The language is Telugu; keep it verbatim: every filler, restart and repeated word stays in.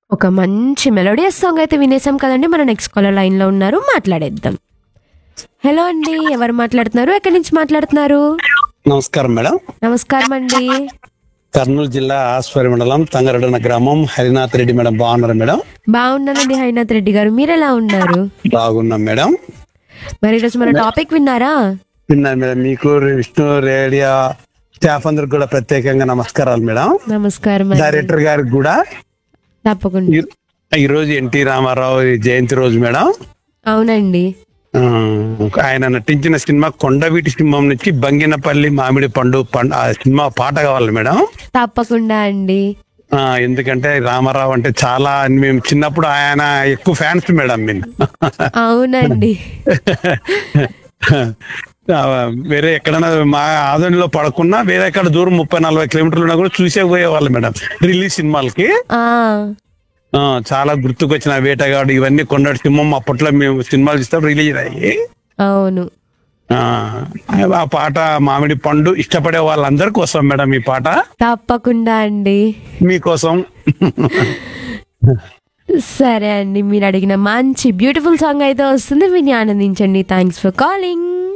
ఒక మంచి మెలోడియస్ సాంగ్ అయితే వినేసాం కదండి. మన నెక్స్ట్ కాలర్ లైన్ లో ఉన్నారు, మాట్లాడేద్దాం. హలో అండి, ఎవరు మాట్లాడుతున్నారు, ఎక్కడి నుంచి మాట్లాడుతున్నారు? నమస్కారం మేడం. నమస్కారం అండి. కర్నూలు జిల్లా ఆస్వారి మండలం తంగరడన గ్రామం హరినాథ్ రెడ్డి మేడం. బాగున్నారా మేడం? బాగున్నానండి హరినాథ్ రెడ్డి గారు, మీరు ఎలా ఉన్నారు? బాగున్నాం మేడం. మరి ఈరోజు మన టాపిక్ విన్నారా? విన్నాను మేడం. మీకు విష్ణు రేడియో స్టాఫ్ అందరికి కూడా ప్రత్యేకంగా నమస్కారాలు మేడం. నమస్కారం అండి. డైరెక్టర్ గారికి కూడా తప్పకుండా. ఈ- ఈ రోజు ఎన్టీ రామారావు జయంతి రోజు మేడం. అవునండి. ఆ, ఆయన నటించిన సినిమా కొండవీటి సింహం నుంచి బంగినపల్లి మామిడి పండు పండు ఆ సినిమా పాట కావాలి మేడం. తప్పకుండా అండి. ఆ ఎందుకంటే రామారావు అంటే చాలా మేము చిన్నప్పుడు ఆయన ఎక్కువ ఫ్యాన్స్ మేడం మేము. అవునండి. ఆ, వేరే ఎక్కడైనా మా ఆదరణలో పడకున్నా వేరే ఎక్కడ దూరం ముప్పై నలభై కిలోమీటర్లు ఉన్నా కూడా చూసే పోయేవాళ్ళు మేడం రిలీజ్ సినిమాలకి. ఆ ఆ చాలా గుర్తుకొచ్చిన వేటగాడు ఇవన్నీ కొండటి సింహం అప్పట్లో మేము సినిమాలు చూస్తే రిలీజ్ అయ్యి. అవును. ఆ ఆ పాట మామిడి పండు ఇష్టపడే వాళ్ళందరి కోసం మేడం ఈ పాట తప్పకుండా అండి. మీకోసం. సరే అండి, మీరు అడిగిన మంచి బ్యూటిఫుల్ సాంగ్ అయితే వస్తుంది, విని ఆనందించండి. Thanks for calling.